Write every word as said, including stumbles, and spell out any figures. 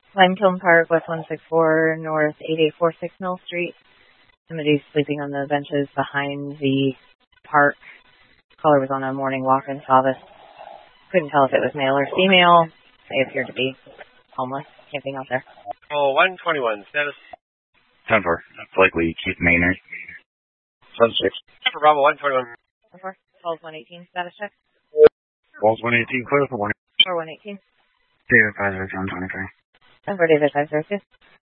Limekiln Park, West one sixty-four, North eighty-eight forty-six Mill Street. Somebody's sleeping on the benches behind the park. Caller was on a morning walk and saw this. Couldn't tell if it was male or female. They appeared to be homeless, camping out there. Oh, one twenty-one, status? ten four. It's likely Keith Maynard. ten six. For Bravo, one twenty-one. ten four. twelve one eighteen, status check. twelve one eighteen, clear for one. four one eighteen. David five zero two one twenty-three. ten four, David five zero two.